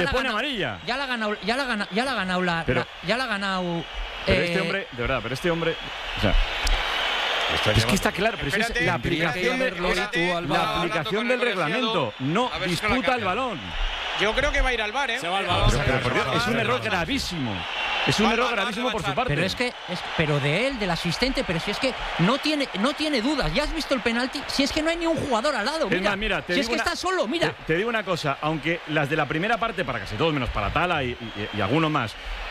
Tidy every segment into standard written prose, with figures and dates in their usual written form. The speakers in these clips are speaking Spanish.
le pone amarilla. Ya la ha ganado Pero este hombre, de verdad, o sea, es que está claro, pero es la aplicación del reglamento. No disputa el balón. Yo creo que va a ir al VAR, ¿eh? Se va al balón. Pero por Dios, es un error gravísimo. Es un error gravísimo por su parte. Pero de él, del asistente, pero si es que no tiene dudas. ¿Ya has visto el penalti? Si es que no hay ni un jugador al lado. Mira, si es que está solo, mira. Te digo una cosa, aunque las de la primera parte, para casi todos menos para Tala y alguno más,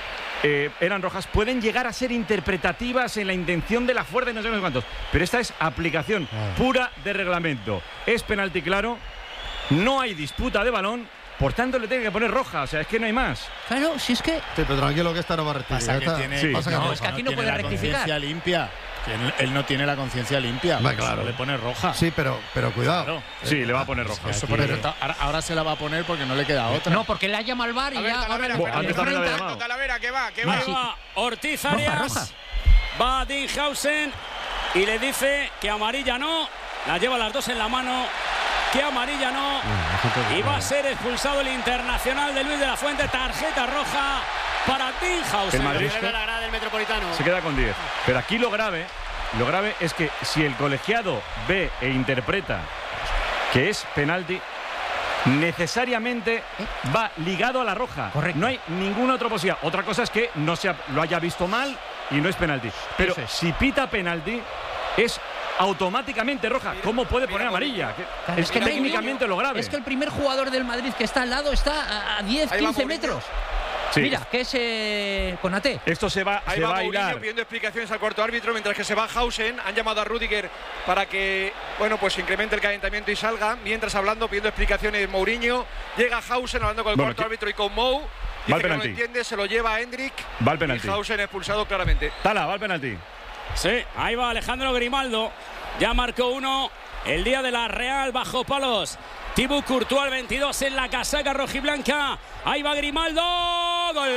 eran rojas, pueden llegar a ser interpretativas en la intención de la fuerza y no sé cuántos. Pero esta es aplicación pura de reglamento. Es penalti claro, no hay disputa de balón. Por tanto, le tiene que poner roja. O sea, es que no hay más. Claro, si es que... Sí, pero tranquilo que esta no va a rectificar. Es que aquí no puede rectificar. Conciencia limpia. Él no tiene la conciencia limpia. Claro. Le pone roja. Sí, pero cuidado. Claro. Sí, le va a poner roja. Pero ahora se la va a poner porque no le queda otra. No, porque le ha llamado al VAR y ya... Antes también lo había llamado. Talavera, que va. Va Ortiz Arias. Va Dinghausen y le dice que amarilla no. La lleva las dos en la mano. Que amarilla no. Y va a ser expulsado el internacional de Luis de la Fuente. Tarjeta roja para Dinghausen. El Madrid la grada del Metropolitano. se queda con 10. Pero aquí lo grave es que si el colegiado ve e interpreta que es penalti, necesariamente va ligado a la roja. Correcto. No hay ninguna otra posibilidad. Otra cosa es que no lo haya visto mal y no es penalti. Pero si pita penalti, es automáticamente roja. ¿Cómo puede poner amarilla? Claro, es que técnicamente lo grave. Es que el primer jugador del Madrid que está al lado está a 10, 15 metros. Sí. Mira, que es Konaté. Esto se va a Mourinho hilar. pidiendo explicaciones al cuarto árbitro, mientras que se va Hausen. Han llamado a Rüdiger para que, pues incremente el calentamiento y salga. Mientras hablando, pidiendo explicaciones Mourinho. Llega Hausen hablando con el cuarto árbitro y con Mou. Dice que no lo entiende, se lo lleva a Hendrik. Va el penalti. Y Hausen expulsado claramente. Tala, va el penalti. Sí, ahí va Alejandro Grimaldo. Ya marcó uno el día de la Real bajo palos. Thibaut Courtois, el 22 en la casaca rojiblanca. Ahí va Grimaldo. ¡Gol!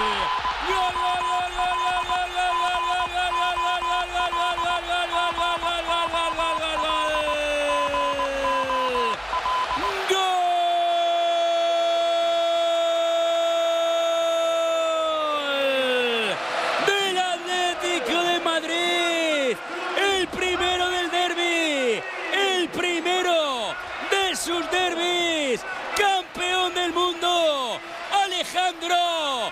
Del Atlético de Madrid. El primero del derbi. El primero de sus derbis. Campeón del mundo. Alejandro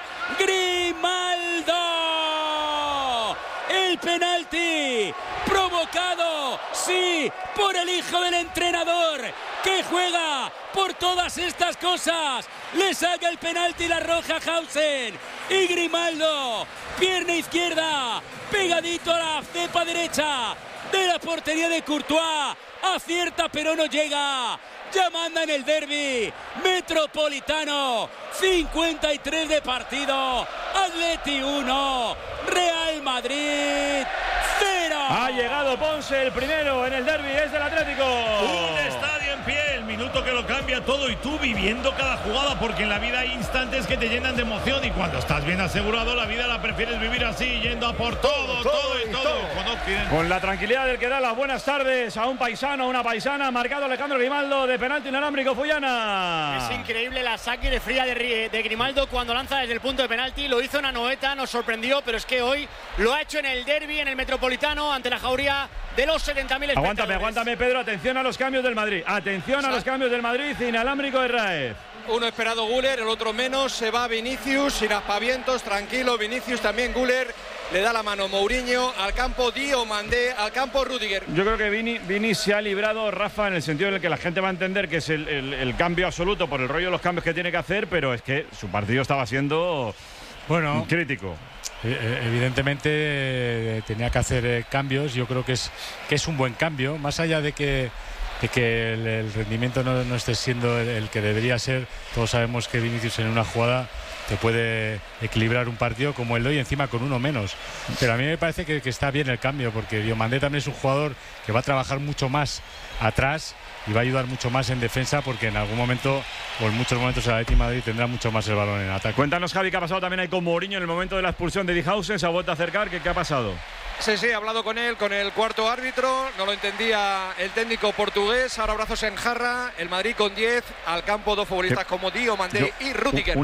Grimaldo. El penalti provocado, sí, por el hijo del entrenador que juega por todas estas cosas. Le saca el penalti la roja Hausen y Grimaldo, pierna izquierda, pegadito a la cepa derecha de la portería de Courtois. Acierta pero no llega. Ya manda en el derbi metropolitano. 53 de partido. Atleti 1, Real Madrid 0. Ha llegado Ponce, el primero en el derbi, es del Atlético. Un estadio en pie, el minuto que lo cambia todo y tú viviendo cada jugada, porque en la vida hay instantes que te llenan de emoción y cuando estás bien asegurado la vida la prefieres vivir así, yendo a por todo. Con la tranquilidad del que da las buenas tardes a un paisano, a una paisana, marcado Alejandro Grimaldo de penalti inalámbrico Fullana. Es increíble la saque fría de Grimaldo cuando lanza desde el punto de penalti. Lo hizo en Anoeta, nos sorprendió, pero es que hoy lo ha hecho en el derbi, en el Metropolitano, ante la jauría de los 70.000 espectadores. Aguántame, Pedro. Atención a los cambios del Madrid. Atención a los cambios del Madrid. Inalámbrico de Raez. Uno esperado Güler, el otro menos. Se va Vinicius, sin aspavientos, tranquilo. Vinicius también Güler. Le da la mano Mourinho al campo Diomandé, al campo Rüdiger. Yo creo que Vini se ha librado, Rafa, en el sentido en el que la gente va a entender que es el cambio absoluto por el rollo de los cambios que tiene que hacer, pero es que su partido estaba siendo crítico. Evidentemente tenía que hacer cambios. Yo creo que es un buen cambio, más allá de que el rendimiento no esté siendo el que debería ser. Todos sabemos que Vinicius en una jugada te puede equilibrar un partido como el de hoy, encima con uno menos. Pero a mí me parece que está bien el cambio, porque Diomandé también es un jugador que va a trabajar mucho más atrás y va a ayudar mucho más en defensa, porque en algún momento o en muchos momentos el Atlético de Madrid tendrá mucho más el balón en ataque. Cuéntanos, Javi, qué ha pasado también ahí con Mourinho en el momento de la expulsión de Dinghausen. Se ha vuelto a acercar. ¿Qué ha pasado? Sí, he hablado con él, con el cuarto árbitro. No lo entendía el técnico portugués. Ahora brazos en jarra. El Madrid con 10. Al campo dos futbolistas como Diomandé y Rüdiger.